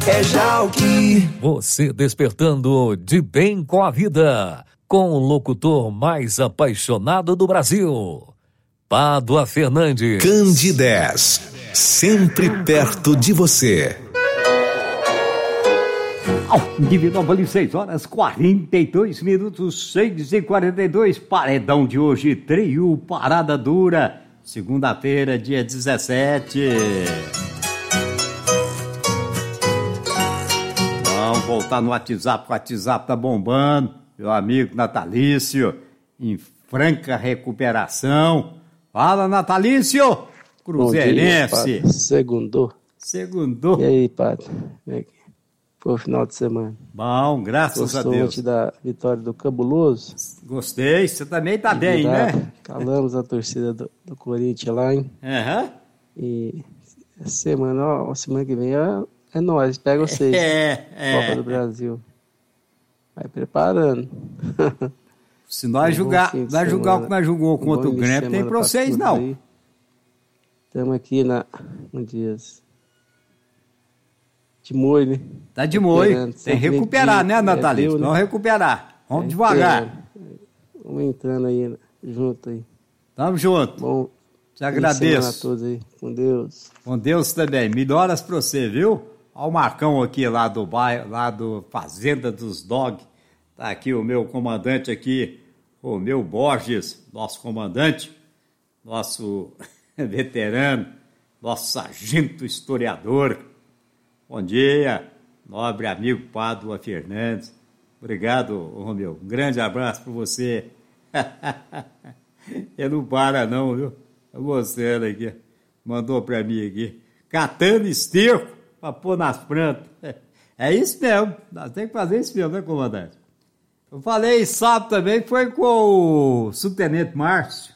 É Jalki. Você despertando de bem com a vida, com o locutor mais apaixonado do Brasil, Pádua Fernandes. Candidez, sempre perto de você. Individual, 6 horas 42 minutos, 6h42, paredão de hoje, trio Parada Dura, segunda-feira, dia 17. Vamos voltar no WhatsApp, o WhatsApp tá bombando, meu amigo Natalício, em franca recuperação. Fala, Natalício! Cruzeirense. Segundou. E aí, padre? Foi o final de semana. Bom, graças a Deus. Gostou da vitória do Cabuloso? Gostei, você também tá bem, né? Calamos a torcida do Corinthians lá, hein? Aham. E semana que vem é nós, pega vocês. Copa do Brasil. Vai preparando. Se nós jogar o que nós jogou contra o Grêmio, tem pra vocês não. Estamos aqui no dias de molho, né? Tá de molho. Tem que recuperar, né, Natalício? Vamos recuperar. Vamos devagar. Vamos entrando aí, junto aí. Tamo junto. Bom, te agradeço. A todos aí. Com Deus. Com Deus também. Melhoras pra você, viu? Olha o Marcão aqui lá do bairro, lá do Fazenda dos Dog. Tá aqui o meu comandante aqui, o meu Borges, nosso comandante, nosso veterano, nosso sargento historiador. Bom dia, nobre amigo Pádua Fernandes. Obrigado, Romeu. Um grande abraço para você. Ele não para não, viu? Tá mostrando aqui. Mandou para mim aqui. Catando esterco para pôr nas plantas. É isso mesmo. Nós temos que fazer isso mesmo, né, comandante? Eu falei sábado também, foi com o subtenente Márcio.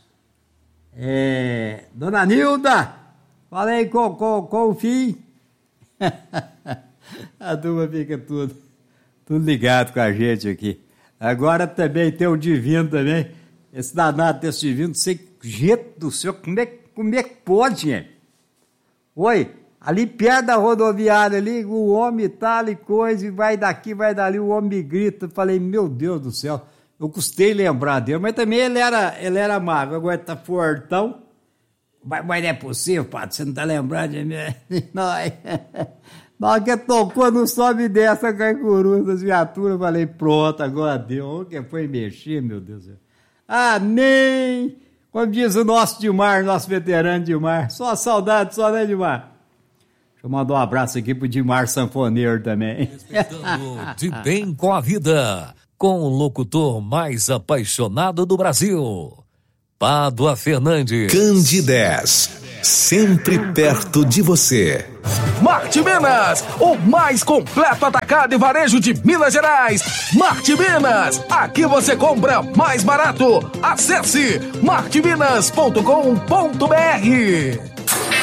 Dona Nilda, falei com o filho. A turma fica tudo ligado com a gente aqui. Agora também tem o Divino também. Esse danado desse Divino, não sei, gente do céu, como é que pode, gente? Oi, ali perto da rodoviária ali, o homem tá ali, coisa, e vai daqui, vai dali, o homem me grita. Falei, meu Deus do céu, eu custei lembrar dele, mas também ele era magro, agora tá fortão. Mas não é possível, padre, você não tá lembrando de mim? Na hora que tocou no sobe dessa caicuru das viaturas, falei, pronto, agora deu. O que foi mexer, meu Deus do céu? Nem, como diz o nosso Dilmar, nosso veterano Dilmar, só saudade, só, né, Dilmar? Deixa eu mandar um abraço aqui pro Dilmar Sanfoneiro também. Despertando de bem com a vida, com o locutor mais apaixonado do Brasil, Pádua Fernandes. Candidez, sempre perto de você. Marte Minas, o mais completo atacado e varejo de Minas Gerais. Marte Minas, aqui você compra mais barato. Acesse marteminas.com.br.